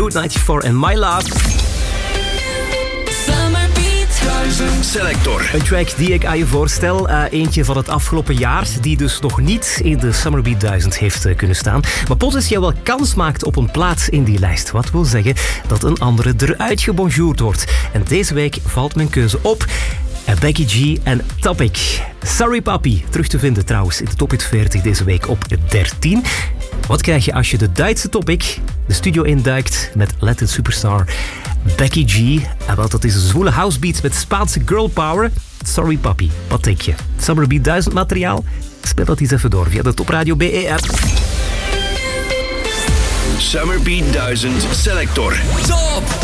Route 94 en My Love. Selector. Een track die ik aan je voorstel. Eentje van het afgelopen jaar, die dus nog niet in de Summer Beat 1000 heeft kunnen staan. Maar potentieel wel kans maakt op een plaats in die lijst. Wat wil zeggen dat een andere eruit gebonjourd wordt. En deze week valt mijn keuze op Becky G en Topic. Sorry Papi, terug te vinden trouwens in de Top Hit 40 deze week op 13. Wat krijg je als je de Duitse Topic de studio induikt met Latin superstar Becky G? En wel, dat is een zwoele housebeat met Spaanse girl power. Sorry Papi, wat denk je? Summer Beat 1000 materiaal? Speel dat eens even door via de Top Radio BE app. Summer Beat 1000 Selector. Top!